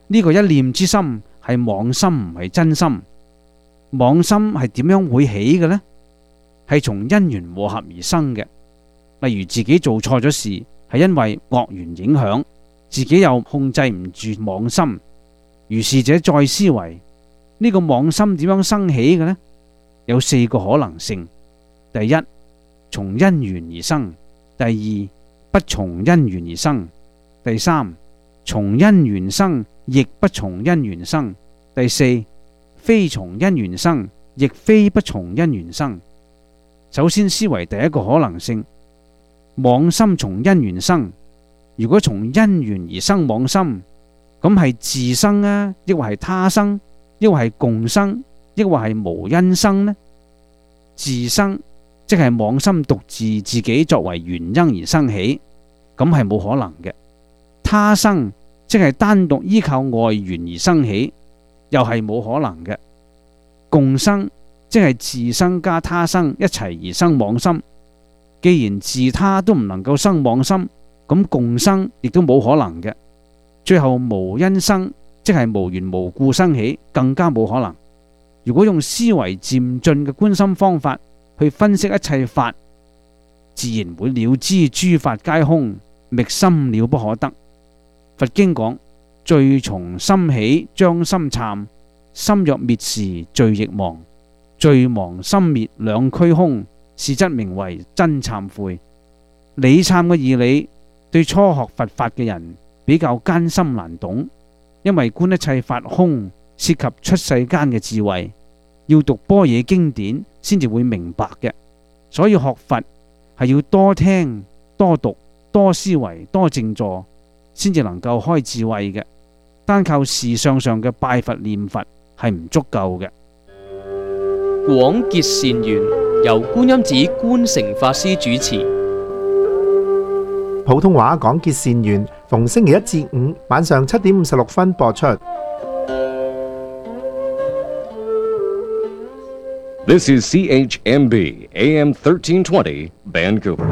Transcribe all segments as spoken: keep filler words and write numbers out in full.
呢個一念之心係妄心，唔係真心。妄心係點樣會起嘅呢？係從因緣和合而生嘅。例如自己做錯咗事，係因為惡緣影響，自己又控制唔住妄心，如是者再思維，呢個妄心點樣生起嘅呢？有四個可能性：第一，從因緣而生；第二，不從因緣而生；第三，從因緣生亦不從因緣生；第四，非從因緣生亦非不從因緣生。首先思維第一個可能性，妄心從因緣生。如果從因緣而生妄心，咁係自生啊，抑或係他生，抑或係共生，抑或係無因生呢？自生即係妄心獨自自己作為原因而生起，咁係冇可能嘅。他生即係單獨依靠外緣而生起，又係冇可能嘅。共生即係自生加他生一齊而生妄心。既然自他都唔能夠生妄心，咁共生亦都冇可能嘅。最後無因生即係無緣無故生起，更加冇可能。如果用思維漸進嘅觀心方法去分析一切法，自然會了知諸法皆空，覓心了不可得。佛經講，罪從心起，將心懺，心若滅時，罪亦亡。罪亡心滅兩俱空，是則名為真懺悔。理懺嘅義理對初學佛法嘅人比較艱深難懂，因為觀一切法空涉及出世間嘅智慧，要讀般若經典先至會明白嘅。所以學佛係要多聽、多讀、多思維、多靜坐，先至能夠開智慧嘅。單靠事相上嘅拜佛念佛係唔足夠嘅。 廣結善緣，由觀音寺觀誠法師主持。 普通話廣結善緣，逢星期一至五晚上七點五十六分播出。 This is C H M B A M thirteen twenty Vancouver。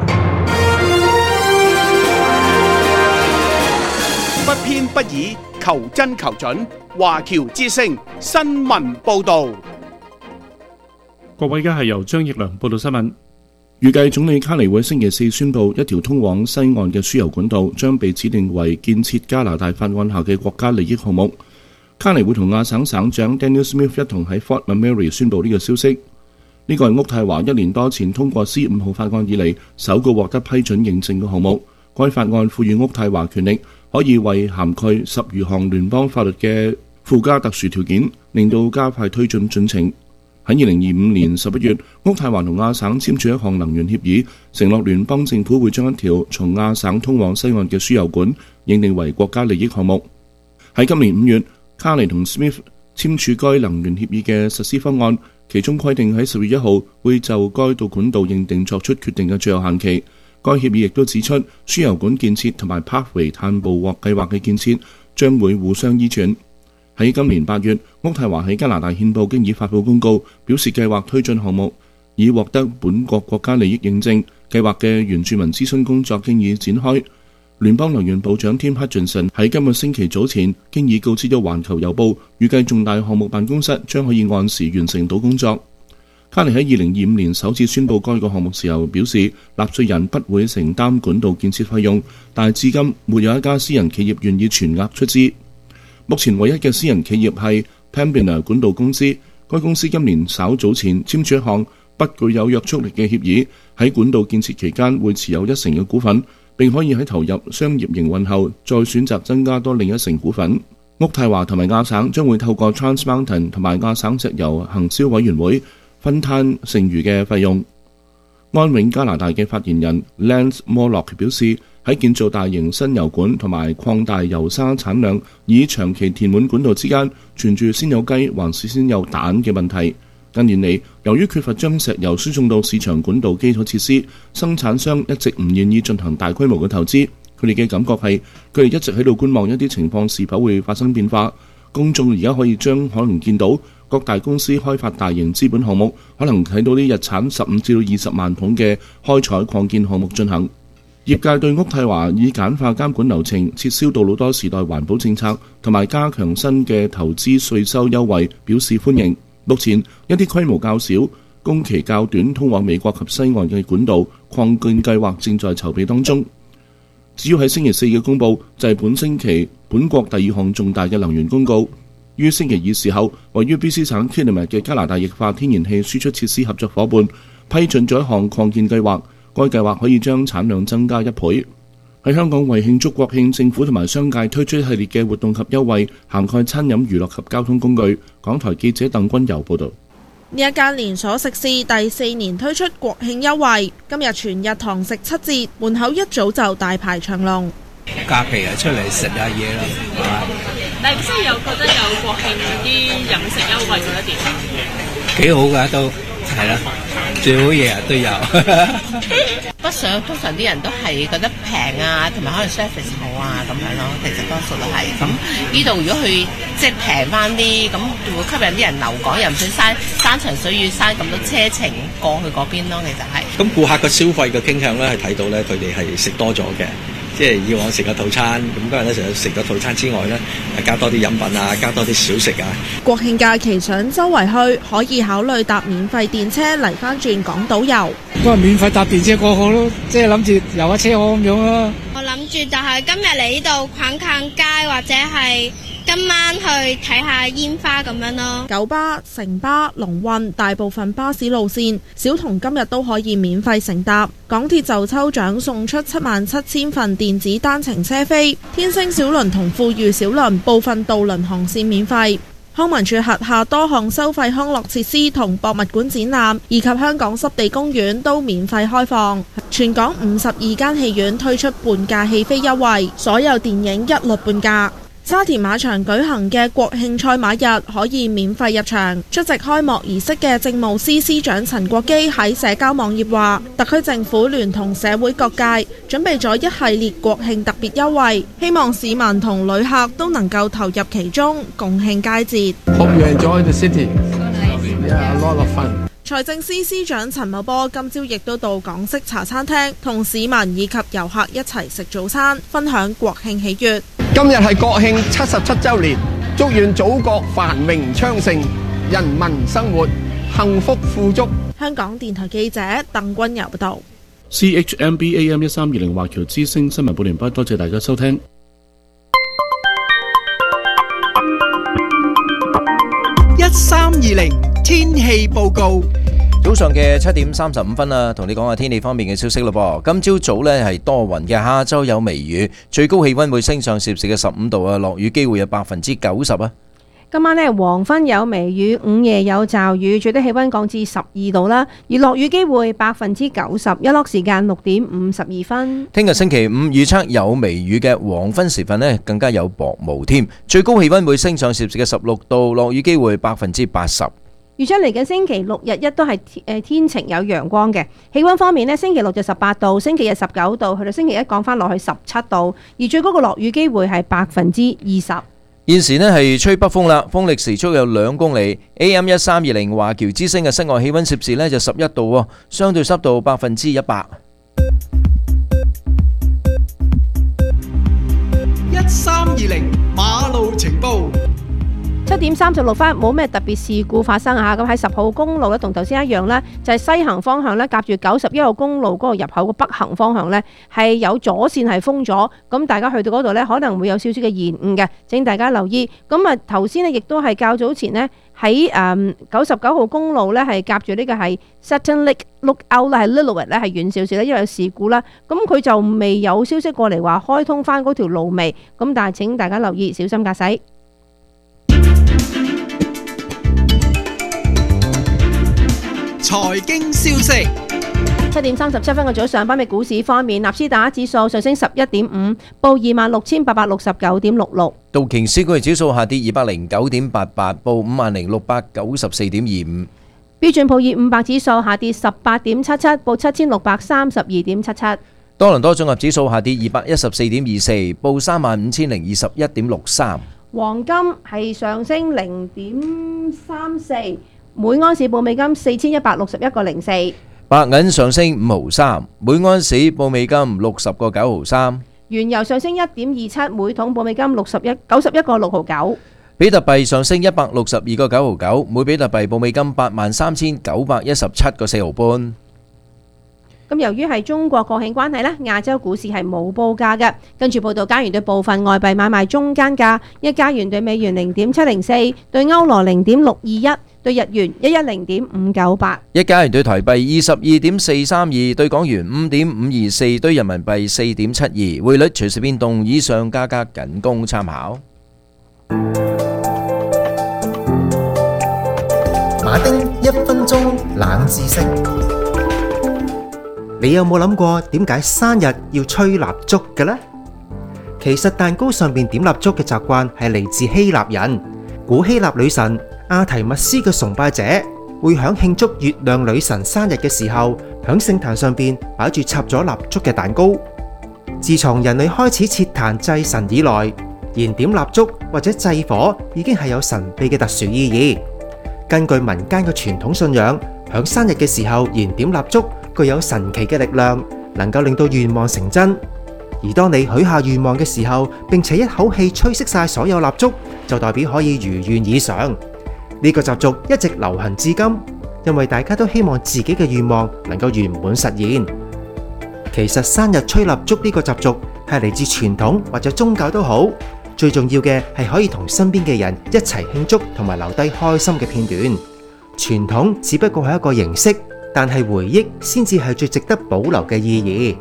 不偏不倚，求真求準，華僑之聲新聞報道。 各位，而家係由張奕良報道新聞。預計總理卡尼會星期四宣布，一條通往西岸嘅輸油管道將被指定為建設加拿大法案下嘅國家利益項目。卡尼會同亞省省長 Daniel Smith 一同喺 Fort McMurray 宣布呢個消息。呢個係渥太華一年多前通過 C 五號法案以嚟首個獲得批准認證嘅項目。該法案賦予渥太華權力，可以為涵蓋十餘項聯邦法律嘅附加特殊條件，令到加快推進進程。喺二零二五年十一月，渥太華同亞省簽署一項能源協議，承諾聯邦政府會將一條從亞省通往西岸嘅輸油管認定為國家利益項目。喺今年五月，卡尼同 Smith 簽署該能源協議嘅實施方案，其中規定喺十月一號會就該道管道認定作出決定嘅最後限期。該協議亦都指出，輸油管建設同埋 Pathway 碳捕獲計劃嘅建設將會互相依存。喺今年八月，渥太華喺加拿大憲報經已發布公告，表示計劃推進項目已獲得本國國家利益認證。計劃嘅原住民諮詢工作經已展開。聯邦能源部長 Tim Hutchinson 喺今個星期早前經已告知咗環球郵報，預計重大項目辦公室將可以按時完成到工作。卡尼喺二零二五年首次宣布該個項目時候表示，納稅人不會承擔管道建設費用，但係至今沒有一家私人企業願意全額出資。目前唯一嘅私人企業係 Pembina 管道公司，該公司今年稍早前簽署一項不具有約束力嘅協議，喺管道建設期間會持有一成嘅股份，並可以喺投入商業營運後再選擇增加多另一成股份。渥太華同埋亞省將會透過 Trans Mountain 同埋亞省石油行銷委員會分攤剩餘嘅費用。安永加拿大嘅發言人 Lance Morlock 表示，喺建造大型新油管同埋擴大油砂產量以長期填滿管道之間存住先有雞還是先有蛋嘅問題。近年嚟，由於缺乏將石油輸送到市場管道基礎設施，生產商一直唔願意進行大規模嘅投資。佢哋嘅感覺係，佢哋一直喺度觀望一啲情況是否會發生變化。公眾而家可以將可能見到各大公司開發大型資本項目，可能睇到啲日產十五至到二十萬桶嘅開採擴建項目進行。 業界對屋泰華以簡化監管流程、撤銷杜魯多時代環保政策同埋加強新嘅投資稅收優惠表示歡迎。目前一啲規模較小、工期較短通往美國及西岸嘅管道擴建計劃正在籌備當中。只要喺星期四嘅公佈，就係本星期本國第二項重大嘅能源公告。於星期二時候，位於 B C 省 Kitimat 嘅加拿大液化天然氣輸出設施合作伙伴批准咗一項擴建計劃，該計劃可以將產量增加一倍。喺香港為慶祝國慶，政府同埋商界推出一系列嘅活動及優惠，涵蓋餐飲、娛樂及交通工具。港台記者鄧君柔報導。 呢一間連鎖食肆第四年推出國慶優惠，今日全日堂食七折，門口一早就大排長龍。 假期啊，出嚟食下嘢啦，係嘛？ 但係即係有覺得有國慶啲飲食優惠覺得點啊？ 幾好㗎都係啦，最好嘢啊都有。 北上通常啲人都係覺得平啊，同埋可能 service 好啊咁樣咯，其實多數都係。咁呢度如果佢即係平翻啲，咁會吸引啲人留港，又唔使嘥山長水遠嘥咁多車程過去嗰邊咯，其實係。 咁顧客嘅消費嘅傾向咧，係睇到咧，佢哋係食多咗嘅。即係以往食個套餐，咁今日咧除咗食個套餐之外咧，加多啲飲品啊，加多啲小食啊。 國慶假期想周圍去，可以考慮搭免費電車嚟翻轉港島遊。 都係免費搭電車過去咯，即係諗住遊下車河咁樣咯。 我諗住就係今日嚟呢度逛逛街，或者係今晚去睇下煙花咁樣咯。 九巴、城巴、龍運大部分巴士路線，小童今日都可以免費乘搭。港鐵就抽獎送出七萬七千份電子單程車飛，天星小輪同富裕小輪部分渡輪航線免費。康文署轄下多項收費康樂設施同博物館展覽，以及香港濕地公園都免費開放。全港五十二間戲院推出半價戲飛優惠，所有電影一律半價。沙田馬場舉行嘅國慶賽馬日可以免費入場。出席開幕儀式嘅政務司司長陳國基喺社交網頁話，特區政府聯同社會各界準備咗一系列國慶特別優惠，希望市民同旅客都能夠投入其中，共慶佳節。 Hope you enjoy the city. Yeah, a lot of fun. 財政司司長陳茂波今朝亦都到港式茶餐廳同市民以及遊客一齊食早餐，分享國慶喜悅。 今日係國慶七十七週年，祝願祖國繁榮昌盛，人民生活幸福富足。 香港電台記者鄧君柔報道。 C H M B A M 一三二零華僑之聲新聞報連畢，多謝大家收聽。 一三二零天氣報告。 早上嘅七點三十五分啦，同你講下天氣方面嘅消息咯噃。今朝早呢係多雲嘅，下晝有微雨，最高氣溫會升上攝氏嘅十五度啊，落雨機會有百分之九十啊。 今晚呢黃昏有微雨，午夜有驟雨，最低氣溫降至十二度啦，而落雨機會百分之九十，日落時間六點五十二分。 聽日星期五預測有微雨嘅，黃昏時分呢更加有薄霧添，最高氣溫會升上攝氏嘅十六度，落雨機會百分之八十。 預測嚟緊星期六日一都係誒天晴有陽光嘅，氣溫方面呢，星期六就十八度，星期日十九度，去到星期一降翻落去十七度，而最高嘅落雨機會係百分之二十。 現時呢係吹北風啦，風力時速有兩公里。A M 一三二零華僑之聲嘅室外氣溫攝氏呢就十一度喎，相對濕度百分之一百。 一三二零馬路情報。 七點三十六分，冇咩特別事故發生啊！咁喺十號公路咧，同頭先一樣咧，就係西行方向咧，夾住九十一號公路嗰個入口嘅北行方向咧，係有左線係封咗，咁大家去到嗰度咧，可能會有少少嘅延誤嘅，請大家留意。咁啊，頭先咧亦都係較早前呢，喺誒九十九號公路咧，係夾住呢個係 Sutton Lake Lookout 啦，係 Lillooet 咧係遠少少咧，因為有事故啦。咁佢就未有消息過嚟話開通翻嗰條路未，咁但係請大家留意，小心駕駛。 財經消息。 七點三十七分嘅早上，北美股市方面，納斯達克指數上升十一點五，報二萬六千八百六十九點六六。 道瓊斯工業指數下跌二百零九點八八，報五萬零六百九十四點二五。 標準普爾五百指數下跌十八點七七，報七千六百三十二點七七。 多倫多綜合指數下跌二百一十四點二四，報三萬五千零二十一點六三。 黃金係上升零點三四。每安士報美金四千一百六十一個零四。 白銀上升五毫三，每安士報美金六十個九毫三。 原油上升一點二七，每桶報美金六十一九十一個六毫九。 比特幣上升一百六十二個九毫九，每比特幣報美金八萬三千九百一十七個四毫半。 咁由於係中國國慶關係呢，亞洲股市係冇報價嘅。跟住報道，加元對部分外幣買賣中間價：一加元對美元零點七零四，對歐羅零點六二一，對日元一一零點五九八。 一加元對台幣二十二點四三二，對港元五點五二四，對人民幣四點七二。匯率隨時變動，以上價格僅供參考。 馬丁一分鐘冷知識，你有冇諗過點解生日要吹蠟燭嘅呢？其實蛋糕上面點蠟燭嘅習慣係嚟自希臘人。古希臘女神阿提密斯嘅崇拜者會響慶祝月亮女神生日嘅時候，響聖壇上邊擺住插咗蠟燭嘅蛋糕。自從人類開始設壇祭神以來，燃點蠟燭或者祭火已經係有神秘嘅特殊意義。根據民間嘅傳統信仰，響生日嘅時候燃點蠟燭具有神奇嘅力量，能夠令到願望成真。而當你許下願望嘅時候，並且一口氣吹熄晒所有蠟燭，就代表可以如願以償。呢個習俗一直流行至今，因為大家都希望自己嘅願望能夠圓滿實現。其實生日吹蠟燭呢個習俗係嚟自傳統或者宗教都好，最重要嘅係可以同身邊嘅人一齊慶祝同埋留低開心嘅片段。傳統只不過係一個形式，但係回憶先至係最值得保留嘅意義。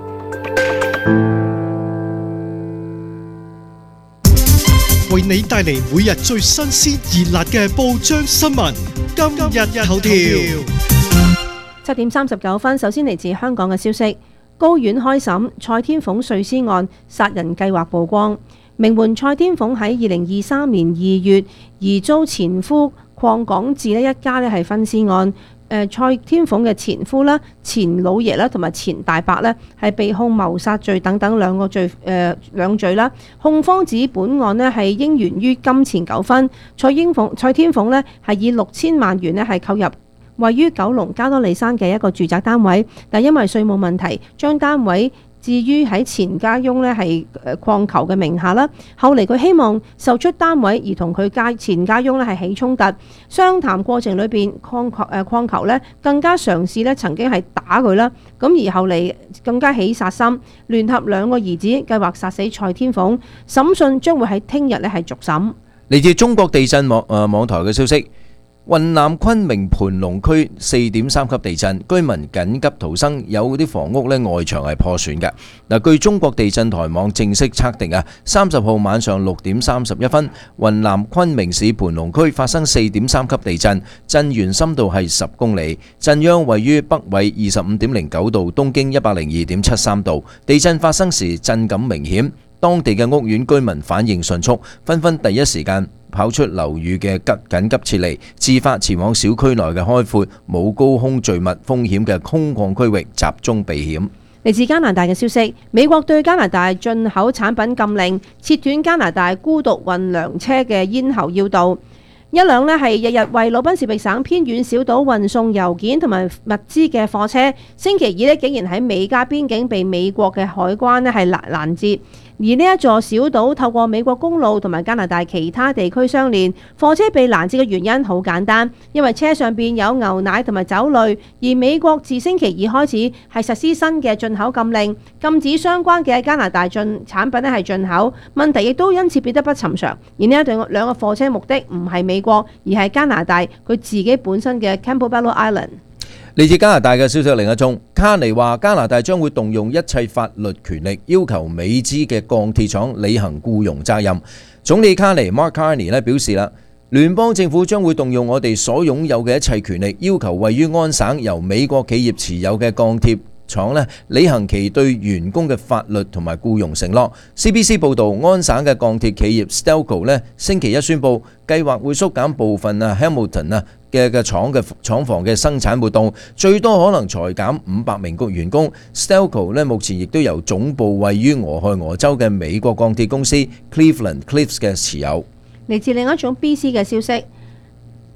為你帶嚟每日最新鮮熱辣嘅報章新聞，今日頭條。 七點三十九分，首先嚟自香港嘅消息。高院開審蔡天鳳碎屍案殺人計劃曝光，名媛蔡天鳳喺二零二三年二月疑遭前夫鄺港智呢一家呢係分屍案。誒蔡天鳳嘅前夫啦、前老爺啦同埋前大伯呢係被控謀殺罪等等兩個罪誒、呃、兩罪啦。控方指本案呢係應源於金錢糾紛。蔡英鳳蔡天鳳呢係以六千萬元呢係購入位於九龍加多利山嘅一個住宅單位，但因為稅務問題，將單位置於喺前家翁呢係誒鄺球嘅名下啦。後嚟佢希望售出單位，而同佢家前家翁呢係起衝突。商談過程裏邊，鄺球誒鄺球呢更加嘗試呢曾經係打佢啦。咁而後嚟更加起殺心，聯合兩個兒子計劃殺死蔡天鳳。審訊將會喺聽日呢係續審。 嚟自中國地震網誒、呃、網台嘅消息。雲南昆明盤龍區四點三級地震，居民緊急逃生，有啲房屋咧外牆係破損嘅。嗱，據中國地震台網正式測定啊，三十號晚上六點三十一分，雲南昆明市盤龍區發生四點三級地震，震源深度係十公里，震央位於北緯二十五點零九度，東經一百零二點七三度。地震發生時震感明顯，當地嘅屋苑居民反應迅速，紛紛第一時間跑出樓宇嘅急緊急撤離，自發前往小區內嘅開闊冇高空墜物風險嘅空曠區域集中避險。 嚟自加拿大嘅消息，美國對加拿大進口產品禁令，切斷加拿大孤獨運糧車嘅咽喉要道。一輛呢係日日為魯賓士域省偏遠小島運送郵件同埋物資嘅貨車，星期二呢竟然喺美加邊境被美國嘅海關呢係攔攔截。而呢一座小島透過美國公路同埋加拿大其他地區相連，貨車被攔截嘅原因好簡單，因為車上邊有牛奶同埋酒類，而美國自星期二開始係實施新嘅進口禁令，禁止相關嘅加拿大進產品咧係進口。問題亦都因此變得不尋常。而呢一對兩個貨車目的唔係美國，而係加拿大佢自己本身嘅 Campobello Island。 嚟自加拿大嘅消息另一宗，卡尼話加拿大將會動用一切法律權力，要求美資嘅鋼鐵廠履行僱傭責任。總理卡尼 Mark Carney 咧表示啦，聯邦政府將會動用我哋所擁有嘅一切權力，要求位於安省由美國企業持有嘅鋼鐵廠咧履行其對員工嘅法律同埋僱傭承諾。C B C 報導，安省嘅鋼鐵企業 Stelco 咧星期一宣布，計劃會縮減部分啊 Hamilton 啊嘅嘅廠嘅廠房嘅生產活動，最多可能裁減五百名個員工。Stelco 咧目前亦都由總部位於俄亥俄州嘅美國鋼鐵公司 Cleveland Cliffs 嘅持有。 嚟自另一種 B C 嘅消息。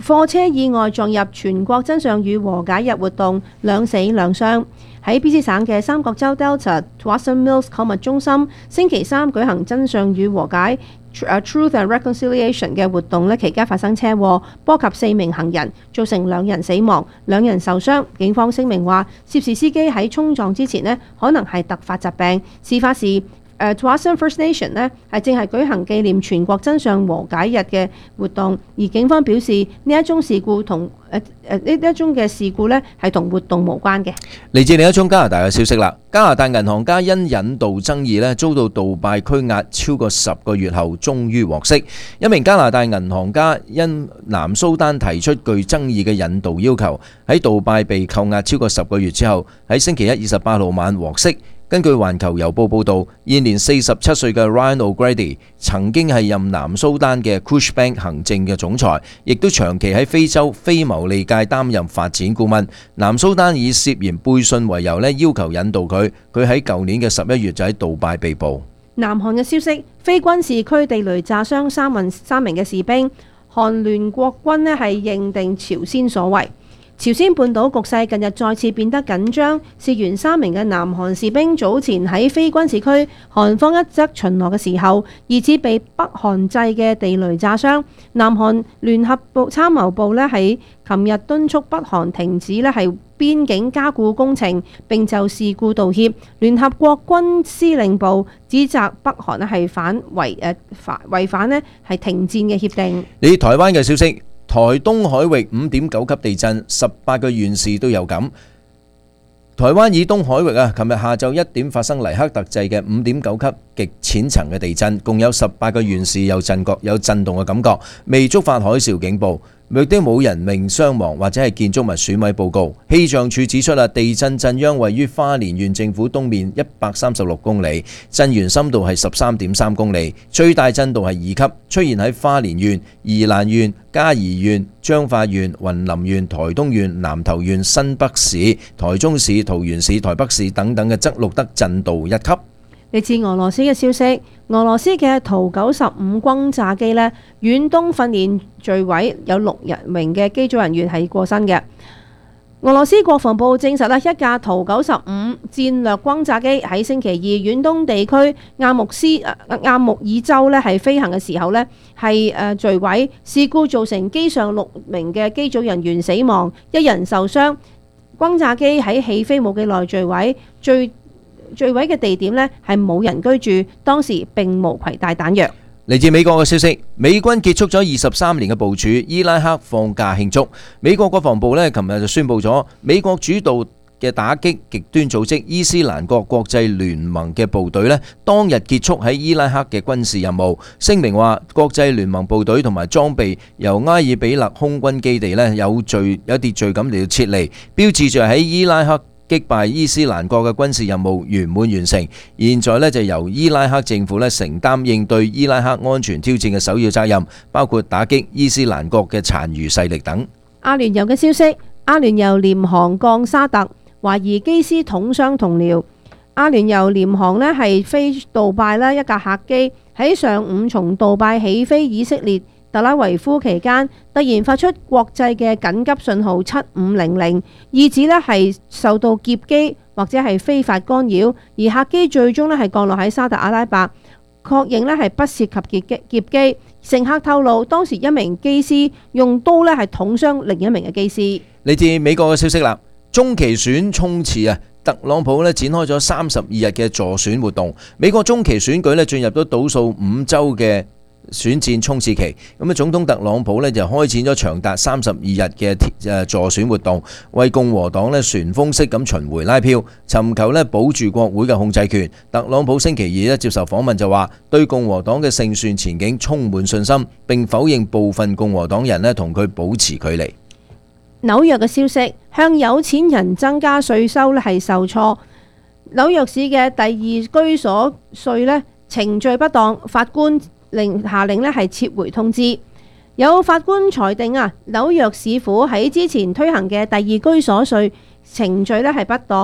貨車意外撞入全國真相與和解日活動，兩死兩傷。喺 B C 省嘅三角洲 Delta Watson Mills 購物中心，星期三舉行真相與和解 Truth and Reconciliation 嘅活動咧，期間發生車禍，波及四名行人，造成兩人死亡、兩人受傷。警方聲明話，涉事司機喺衝撞之前咧，可能係突發疾病。事發時，誒 Watson First Nation 呢係正係舉行紀念全國真相和解日嘅活動，而警方表示呢一宗事故同誒誒呢一宗嘅事故呢係同活動無關嘅。 嚟自另一宗加拿大嘅消息啦，加拿大銀行家因引渡爭議呢遭到杜拜拘押超過十個月後，終於獲釋。一名加拿大銀行家因南蘇丹提出具爭議嘅引渡要求，喺杜拜被扣押超過十個月之後，喺星期一二十八號晚獲釋。根據環球郵報報導，現年四十七歲嘅 Ryan O'Grady 曾經係任南蘇丹嘅 Kush Bank 行政嘅總裁，亦都長期喺非洲非牟利界擔任發展顧問。南蘇丹以涉嫌背信為由咧，要求引渡佢。佢喺舊年嘅十一月就喺杜拜被捕。 南韓嘅消息，非軍事區地雷炸傷三名三名嘅士兵，韓聯國軍咧係認定朝鮮所為。朝鮮半島局勢近日再次變得緊張，事源三名嘅南韓士兵早前喺非軍事區韓方一側巡邏嘅時候，疑似被北韓製嘅地雷炸傷。南韓聯合部參謀部咧喺琴日敦促北韓停止咧係邊境加固工程，並就事故道歉。聯合國軍司令部指責北韓咧係反違誒反違反咧係停戰嘅協定。 你台灣嘅消息。台東海域五點九級地震，十八個縣市都有感。台灣以東海域啊，琴日下晝一點發生黎克特制嘅五點九級極淺層嘅地震，共有十八個縣市有震覺有震動嘅感覺，未觸發海嘯警報。亦都冇人命傷亡或者係建築物損毀報告。氣象署指出啦，地震震央位於花蓮縣政府東面一百三十六公里，震源深度係十三點三公里，最大震度係二級，出現喺花蓮縣、宜蘭縣、嘉義縣、彰化縣、雲林縣、台東縣、南投縣、新北市、台中市、桃園市、台北市等等嘅則錄得震度一級。 嚟自俄羅斯嘅消息，俄羅斯嘅圖九十五轟炸機呢遠東訓練墜毀，有六名嘅機組人員係過身嘅。俄羅斯國防部證實啦，一架圖九十五戰略轟炸機喺星期二遠東地區亞穆斯亞穆爾州呢係飛行嘅時候呢係誒墜毀，事故造成機上六名嘅機組人員死亡，一人受傷。轟炸機喺起飛冇幾耐墜毀，最墜毀嘅地點呢係冇人居住，當時並無攜帶彈藥。 嚟自美國嘅消息，美軍結束咗二十三年嘅部署，伊拉克放假慶祝。美國國防部呢，琴日就宣布咗美國主導嘅打擊極端組織伊斯蘭國國際聯盟嘅部隊呢，當日結束喺伊拉克嘅軍事任務。聲明話，國際聯盟部隊同埋裝備由埃爾比勒空軍基地呢有序有秩序咁嚟到撤離，標誌住喺伊拉克擊敗伊斯蘭國嘅軍事任務圓滿完成，現在呢就由伊拉克政府呢承擔應對伊拉克安全挑戰嘅首要責任，包括打擊伊斯蘭國嘅殘餘勢力等。 阿聯酋嘅消息，阿聯酋廉航降沙特，懷疑機師捅傷同僚。阿聯酋廉航呢係飛杜拜啦，一架客機喺上午從杜拜起飛以色列特拉維夫期間，突然發出國際嘅緊急信號七五零零，意指呢係受到劫機或者係非法干擾，而客機最終呢係降落喺沙特阿拉伯，確認呢係不涉及劫機劫機。乘客透露，當時一名機師用刀呢係捅傷另一名嘅機師。 嚟自美國嘅消息啦，中期選衝刺啊，特朗普呢展開咗三十二日嘅助選活動。美國中期選舉呢進入咗倒數五週嘅選戰衝刺期，咁啊總統特朗普呢就開展咗長達三十二日嘅誒助選活動，為共和黨呢旋風式咁巡迴拉票，尋求呢保住國會嘅控制權。特朗普星期二呢接受訪問就話，對共和黨嘅勝算前景充滿信心，並否認部分共和黨人呢同佢保持距離。 紐約嘅消息，向有錢人增加稅收呢係受挫。紐約市嘅第二居所稅呢程序不當，法官令下令咧係撤回通知。有法官裁定啊，紐約市府喺之前推行嘅第二居所稅程序咧係不當，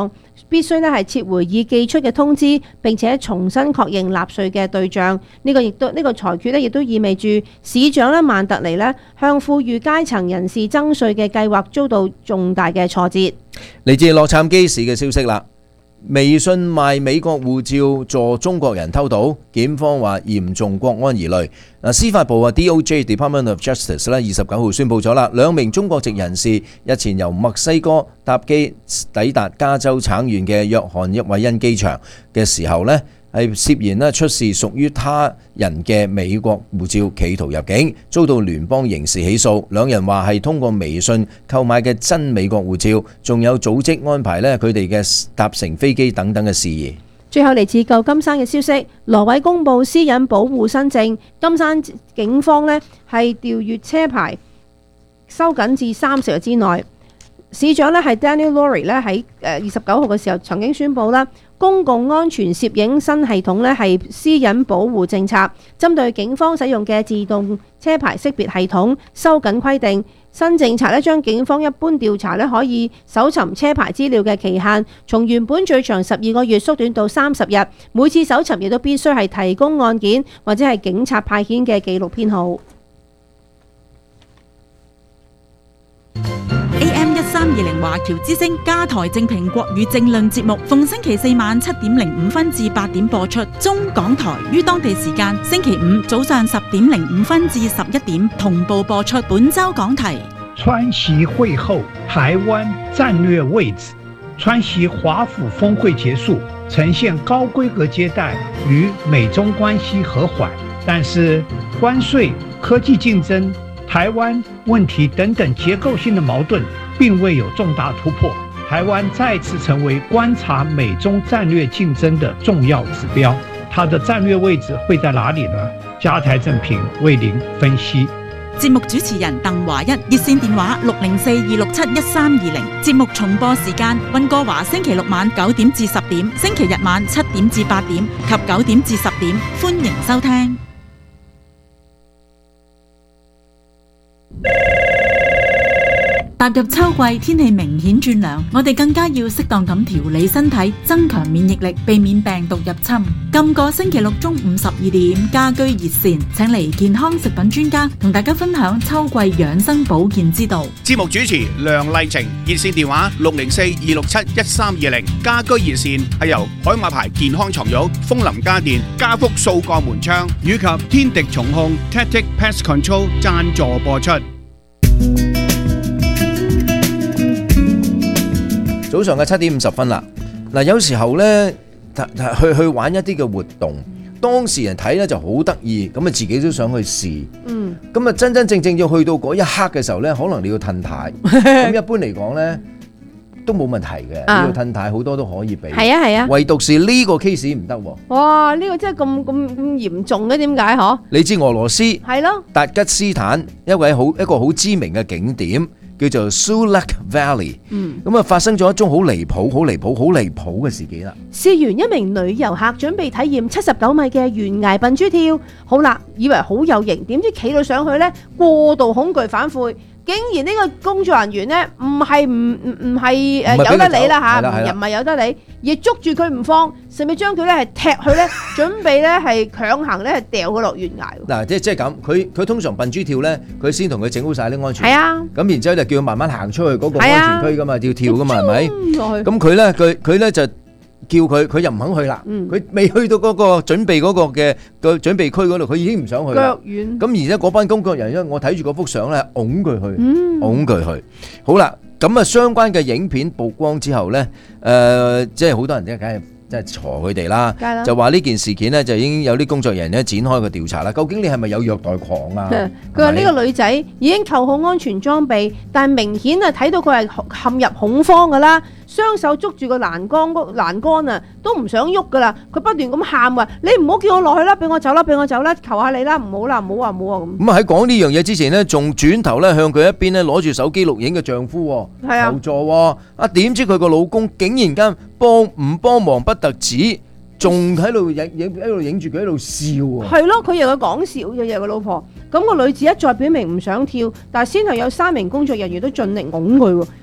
必須咧係撤回已寄出嘅通知，並且重新確認納稅嘅對象。呢、這個亦都呢個裁決咧，亦都意味住市長咧曼特尼咧向富裕階層人士增稅嘅計劃遭到重大嘅挫折。 嚟自洛杉磯市嘅消息啦。微信賣美國護照助中國人偷渡，檢方話嚴重國安疑慮。嗱，司法部啊 D O J Department of Justice 咧二十九號宣佈咗啦，兩名中國籍人士日前由墨西哥搭機抵達加州橙縣嘅約翰一韋恩機場嘅時候呢，係涉嫌咧出示屬於他人嘅美國護照，企圖入境，遭到聯邦刑事起訴。兩人話係通過微信購買嘅真美國護照，仲有組織安排咧佢哋嘅搭乘飛機等等嘅事宜。 最後嚟自舊金山嘅消息，羅偉公布私隱保護新政，金山警方呢係調閱車牌收緊至三十日之內。市長呢係 Daniel Lurie 咧喺誒二十九號嘅時候曾經宣布啦，公共安全攝影新系統呢係私隱保護政策，針對警方使用嘅自動車牌識別系統收緊規定。新政策呢將警方一般調查呢可以搜尋車牌資料嘅期限，從原本最長十二個月縮短到三十日。每次搜尋亦都必須係提供案件或者係警察派遣嘅記錄編號。 A M 一三二零華僑之聲加台正評國語政論節目，逢星期四晚七點零五分至八點播出。中港台於當地時間星期五早上十點零五分至十一點同步播出。本周講題： 川習會後，台灣戰略位置。川習華府峰會結束，呈現高規格接待，與美中關係和緩，但是關稅、科技競爭、台灣問題等等結構性的矛盾並未有重大突破，台灣再次成為觀察美中戰略競爭的重要指標。它的戰略位置會在哪裡呢？加台正評為您分析。 節目主持人鄧華一，熱線電話六零四二六七一三二零。節目重播時間：溫哥華星期六晚九點至十點，星期日晚七點至八點及九點至十點。歡迎收聽。踏入秋季，天氣明顯轉涼，我哋更加要適當咁調理身體，增強免疫力，避免病毒入侵。今個星期六中午十二點，家居熱線請嚟健康食品專家同大家分享秋季養生保健之道。 節目主持梁麗晴，熱線電話六零四二六七一三二零。家居熱線係由海馬牌健康床褥、楓林家電、家福掃鋼門窗以及天敵蟲控 Tactic Pest Control 贊助播出。 早上嘅七點五十分啦，嗱，有時候呢，去去玩一啲嘅活動，當事人睇呢就好得意，咁啊自己都想去試， 嗯， 咁啊真真正正要去到嗰一刻嘅時候呢，可能你要褪軚，咁一般嚟講呢，都冇問題嘅， 啊、 你要褪軚好多都可以俾， 係啊係啊， 唯獨是呢個 case 唔得喎。 哇！呢、呢個真係咁咁咁嚴重嘅，點解嗬？ 你知俄羅斯係咯， 達吉斯坦一位好一個好知名嘅景點。叫做 Sulak Valley，咁啊發生咗一宗好離譜、好離譜、好離譜嘅事件啦。 事緣一名女遊客準備體驗七十九米嘅懸崖笨豬跳，好啦，以為好有型，點知企到上去呢，過度恐懼反悔，竟然呢個工作人員呢，唔係唔唔唔係誒由得你啦嚇，又唔係由得你，而捉住佢唔放，甚至將佢咧係踢去咧，準備咧係強行咧係掉佢落懸崖。嗱， 即即係咁，佢佢通常笨豬跳咧，佢先同佢整好晒啲安全。 係啊。 咁然之後就叫佢慢慢行出去嗰個安全區噶嘛，要跳噶嘛，係咪？咁佢咧，佢佢咧就叫佢，佢又唔肯去啦。佢未去到嗰個準備嗰個嘅個準備區嗰度，佢已經唔想去啦。腳軟。咁而家嗰班工作人員，我睇住嗰幅相咧，擁佢去，擁佢去。好啦。咁啊，相關嘅影片曝光之後呢，誒、呃，即係好多人即係梗係即係鋤佢哋啦，就話呢件事件呢，就已經有啲工作人員咧展開個調查啦。究竟你係咪有虐待狂啊？ 佢話呢個女仔已經扣好安全裝備，但係明顯啊睇到佢係陷入恐慌噶啦，雙手捉住個欄杆欄杆啊，都唔想喐噶啦。佢不斷咁喊話：你唔好叫我落去啦，俾我走啦，俾我走啦，求下你啦，唔好啦，唔好啊，唔好啊咁。 咁喺講呢樣嘢之前呢，仲轉頭咧向佢一邊咧攞住手機錄影嘅丈夫求助喎。啊，點知佢個老公竟然間幫唔幫忙不特止，仲喺度影影喺度影住佢喺度笑啊！ 係咯，佢以為佢講笑嘅，以為佢老婆。咁個女子一再表明唔想跳，但係先後有三名工作人員都盡力拱佢喎。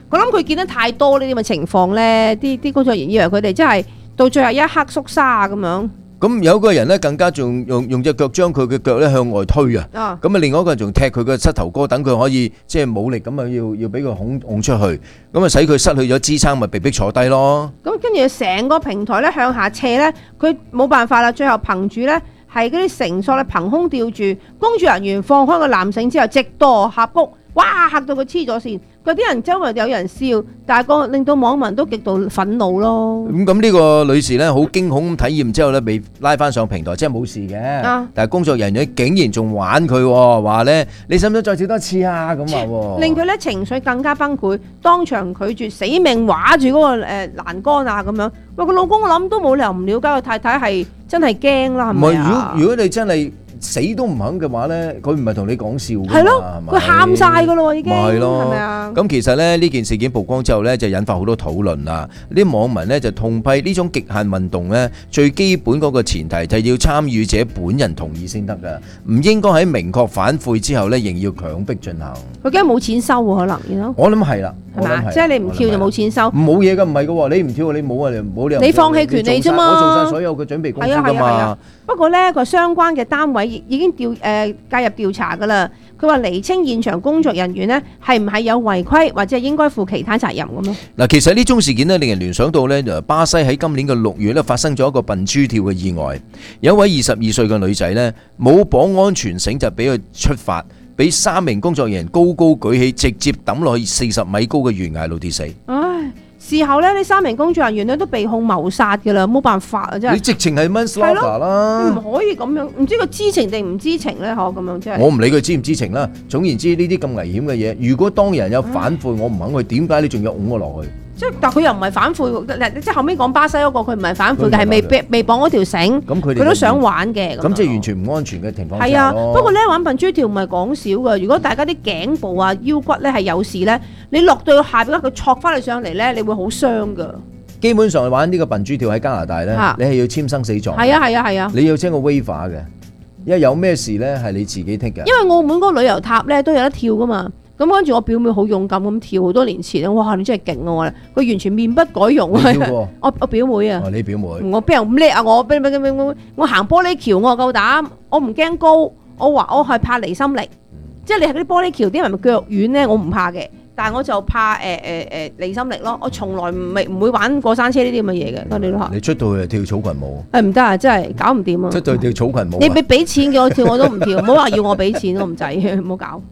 我諗佢見得太多呢啲咁嘅情況咧，啲啲工作人員以為佢哋真係到最後一刻縮沙咁樣。 咁有個人咧更加仲用用隻腳將佢嘅腳咧向外推啊！ 啊咁啊，另外一個人仲踢佢嘅膝頭哥，等佢可以即係冇力咁啊，要要俾佢拱拱出去，咁啊使佢失去咗支撐，咪被逼坐低咯。 咁跟住成個平台咧向下斜咧，佢冇辦法啦，最後憑住咧係嗰啲繩索咧憑空吊住，工作人員放開個纜繩之後，直墮峽谷，哇嚇到佢黐咗線。嗰啲人周圍有人笑，但係個令到網民都極度憤怒咯。 咁咁呢個女士咧好驚恐咁體驗之後咧，被拉翻上平台，即係冇事嘅。 啊但係工作人員竟然仲玩佢喎，話咧你使唔使再跳多次啊？咁話喎， 令佢咧情緒更加崩潰，當場拒絕死命畫住嗰個誒欄杆啊咁樣。喂，個老公我諗都冇理由唔了解個太太係真係驚啦，係唔係， 咪啊？ 如果如果你真係死都唔肯嘅話咧，佢唔係同你講笑㗎嘛， 係咯， 係咪佢喊晒㗎咯喎已經， 咪係咯， 係咪啊？ 咁其實咧呢件事件曝光之後咧，就引發好多討論啦。啲網民咧就痛批呢種極限運動咧，最基本嗰個前提就係要參與者本人同意先得㗎，唔應該喺明確反悔之後咧，仍要強迫進行。 佢驚冇錢收喎，可能，you know？ 我諗係啦， 係嘛？即係你唔跳就冇錢收。 冇嘢㗎，唔係㗎喎，你唔跳你冇啊，你冇理由。 你放棄權利啫嘛。 我做晒所有嘅準備功夫㗎嘛。 不過咧，個相關嘅單位已經調誒、呃、介入調查㗎啦。佢話釐清現場工作人員呢係唔係有違規，或者係應該負其他責任咁咯。 嗱，其實呢宗事件呢，令人聯想到呢，巴西喺今年嘅六月呢發生咗一個笨豬跳嘅意外，有一位二十二歲嘅女仔呢，冇綁安全繩就俾佢出發，俾三名工作人員高高舉起，直接抌落去四十米高嘅懸崖度跌死。 唉，事後呢，呢三名工作人員呢都被控謀殺㗎啦，冇辦法啊，真係。 你直情係 manslaughter 啦， 你唔可以咁樣，唔知佢知情定唔知情呢？嗬，咁樣真係。 我唔理佢知唔知情啦，總言之呢啲咁危險嘅嘢，如果當人有反悔，我唔肯去，點解你仲要擁我落去？ 即係，但佢又唔係反悔，即係後尾講巴西嗰個，佢唔係反悔嘅，係未未綁嗰條繩， 咁佢佢都想玩嘅。 咁即係完全唔安全嘅情況下。 係啊，不過咧玩笨豬跳唔係講少嘅。如果大家啲頸部啊、腰骨咧係有事咧，你落到下邊佢戳翻你上嚟咧，你會好傷㗎。 基本上玩呢個笨豬跳喺加拿大咧， 啊你係要簽生死狀。 係啊係啊係啊！ 你要簽個 waiver嘅，因為有咩事咧係你自己剔嘅。 因為澳門嗰個旅遊塔咧都有得跳㗎嘛。咁跟住我表妹好勇敢咁跳，好多年前咧，哇！你真係勁啊！我佢完全面不改容啊！我我表妹啊， 哦，你表妹， 我邊有咁叻啊！我我我行玻璃橋我夠膽，我唔驚高，我話我係怕離心力，嗯、即係你係嗰啲玻璃橋啲人咪腳軟咧，我唔怕嘅，但係我就怕誒誒誒離心力咯。我從來唔係唔會玩過山車呢啲咁嘅嘢嘅，我哋都嚇。 你出到去跳草裙舞？ 誒唔得啊！真係搞唔掂啊！ 出到去跳草裙舞？ 你俾俾錢叫我跳我都唔跳，唔好話要我俾錢我唔制，唔好搞。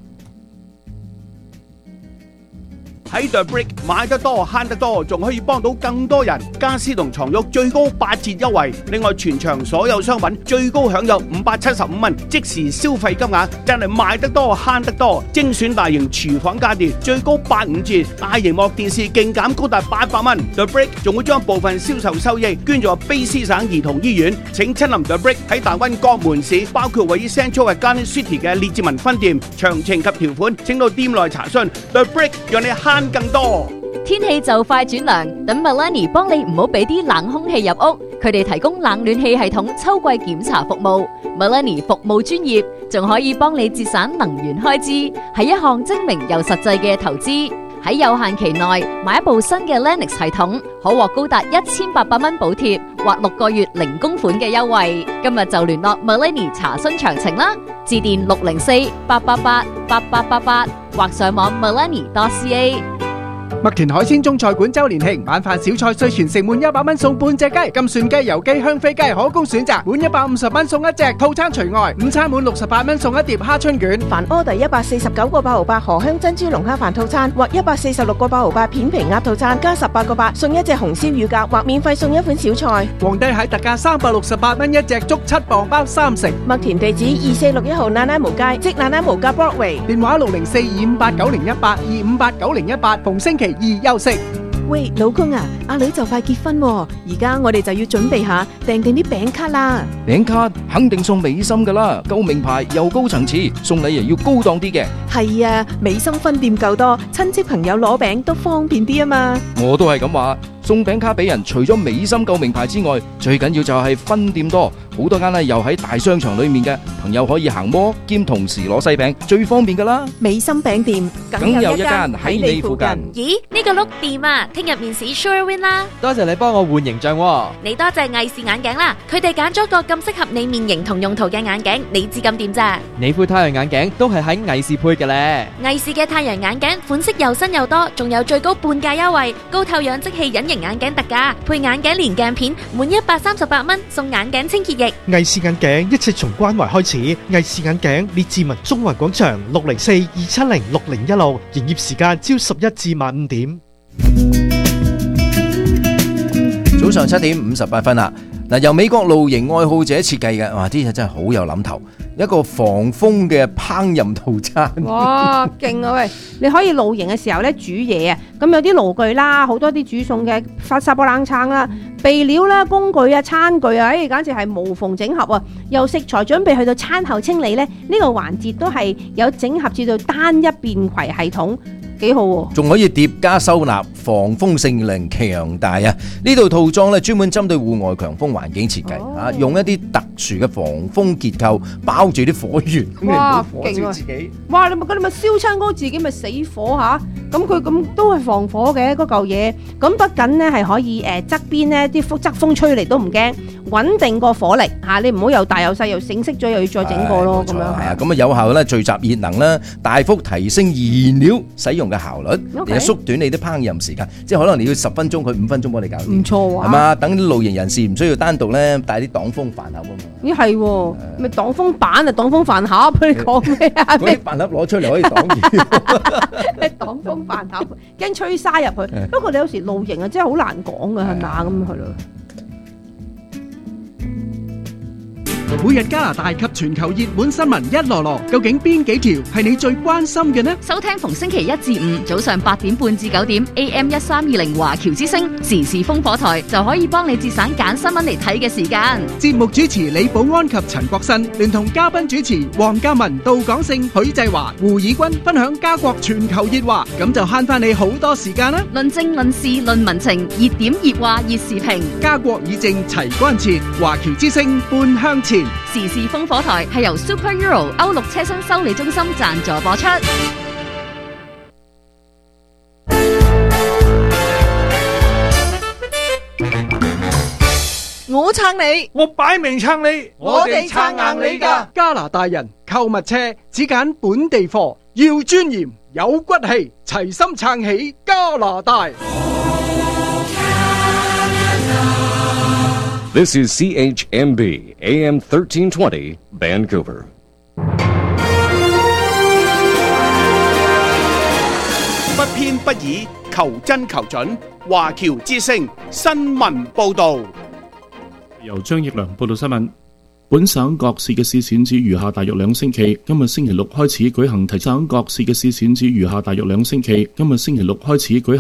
喺 The Brick 買得多慳得多，仲可以幫到更多人。家私同床褥最高八折優惠，另外全場所有商品最高享有五百七十五蚊即時消費金額，真係買得多慳得多。精選大型廚房家電最高八五折，大螢幕電視勁減高達八百蚊。The Brick 仲會將部分銷售收益捐助卑斯省兒童醫院。請親臨 The Brick 喺大灣各門市，包括位於 Central 嘅 Garden City 嘅列治文分店。詳情及條款請到店內查詢。The Brick 讓你慳更多。 天氣就快轉涼，等 Melanie 幫你唔好俾啲冷空氣入屋。佢哋提供冷暖氣系統秋季檢查服務。Melanie 服務專業，仲可以幫你節省能源開支，係一項精明又實際嘅投資。喺有限期內買一部新嘅 Lennox 系統，可獲高達一千八百蚊補貼或六個月零供款嘅優惠。今日就聯絡 Melanie 查詢詳情啦，致電六零四八八八八八八八或上網 melanie dot c a。 麥田海鮮中菜館周年慶，晚飯小菜稅全城滿一百蚊送半隻雞，金蒜雞、油雞、香飛雞可供選擇，滿一百五十蚊送一隻，套餐除外。午餐滿六十八蚊送一碟蝦春卷。 凡 order 一百四十九個八毫八荷香珍珠龍蝦飯套餐，或一百四十六個八毫八片皮鴨套餐，加十八個八送一隻紅燒乳鴿，或免費送一款小菜。 皇帝蟹特價三百六十八蚊一隻，足七磅包三成。 麥田地址二四六一號奶奶毛街，即奶奶毛街 Broadway。 電話六零四二五八九零一八二五八九零一八，逢星期二休息。 喂，老公啊，阿女就快結婚喎，而家我哋就要準備下訂定啲餅卡啦。 餅卡肯定送美心噶啦，夠名牌又高層次，送禮又要高檔啲嘅。 係啊，美心分店夠多，親戚朋友攞餅都方便啲啊嘛。 我都係咁話， 送餅卡俾人，除咗美心夠名牌之外，最緊要就係分店多，好多間呢又喺大商場裏面嘅朋友可以行摩兼同時攞西餅，最方便噶啦。 美心餅店梗有一間喺你附近。 咦，呢個碌掂啊！聽日面試 sure win 啦！ 多謝你幫我換形象喎。 你多謝藝視眼鏡啦，佢哋揀咗個咁適合你面型同用途嘅眼鏡，你知咁掂咋？ 你副太陽眼鏡都係喺藝視配嘅咧。 藝視嘅太陽眼鏡款式又新又多，仲有最高半價優惠，高透氧即棄隱形眼鏡特價，配眼鏡連鏡片，滿一百三十八蚊送眼鏡清潔液。 藝視眼鏡一切從關懷開始，藝視眼鏡列治文中環廣場六零四二七零六零一六，營業時間朝十一至晚五點。 早上七點五十八分啦。嗱，由美國露營愛好者設計嘅，哇！啲嘢真係好有諗頭，一個防風嘅烹飪套餐。 哇，勁啊！喂，你可以露營嘅時候咧煮嘢啊，咁有啲爐具啦，好多啲煮餸嘅發沙波冷撐啦、備料啦、工具啊、餐具啊，誒，簡直係無縫整合啊！由食材準備去到餐後清理咧，呢個環節都係有整合至到單一便攜系統。幾好喎， 仲可以疊加收納，防風性能強大啊！呢套套裝咧專門針對戶外強風環境設計啊，用一啲特殊嘅防風結構包住啲火源，咁你唔好火燒自己。 哇！你咪嗰啲咪燒親嗰自己咪死火嚇，咁佢咁都係防火嘅嗰嚿嘢。咁不僅呢係可以誒側邊呢啲風側風吹嚟都唔驚，穩定個火力嚇，你唔好又大又細又醒熄咗又要再整過咯咁樣。 係啊，咁啊有效咧聚集熱能啦，大幅提升燃料使用嘅效率，嚟縮短你啲烹飪時間，即係可能你要十分鐘，佢五分鐘幫你搞掂， 唔錯喎。 係嘛？等啲露營人士唔需要單獨咧帶啲擋風飯盒啊嘛。 咦係喎，咪擋風板啊，擋風飯盒，你講咩啊？ 嗰啲飯盒攞出嚟可以擋雨。 擋風飯盒，驚吹沙入去。不過你有時露營啊，真係好難講㗎，係嘛咁係咯。 每日加拿大及全球熱門新聞一籮籮，究竟邊幾條係你最關心嘅呢？ 收聽逢星期一至五早上八點半至九點 A M 一三二零華僑之聲時事烽火台，就可以幫你節省揀新聞嚟睇嘅時間。 節目主持李寶安及陳國新，聯同嘉賓主持黃嘉文、杜廣勝、許濟華、胡以軍分享加國全球熱話，咁就慳翻你好多時間啦！ 論政論事論民情，熱點熱話熱時評， 家國以正齊關切，華僑之聲半向前。 時事烽火台係由 Super Euro 歐陸車身修理中心贊助播出。 我撐你，我擺明撐你，我哋撐硬你㗎！加拿大人購物車只揀本地貨，要尊嚴有骨氣，齊心撐起加拿大。 This is C H M B A M thirteen twenty Vancouver. 不偏不倚，求真求準。華僑之聲新聞報導。 由張奕良報道新聞。本省各市嘅市選至餘下大約兩星期，今日星期六開始舉行提省各市嘅市選至餘下大約兩星期，今日星期六開始舉行。